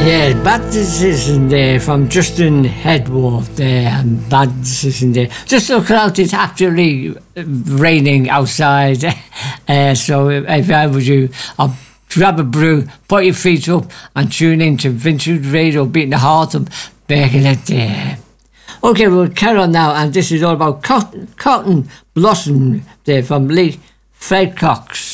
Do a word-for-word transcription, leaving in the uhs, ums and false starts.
Yeah, bad decision there from Justin Headworth there, and bad decision there. Just look out, it's actually raining outside. Uh, so if I was you, I'll grab a brew, put your feet up, and tune in to Vintage Radio, beating the heart of Birkenhead there. Okay, we'll carry on now, and this is all about Cotton, Cotton Blossom there from Lee Fred Cox.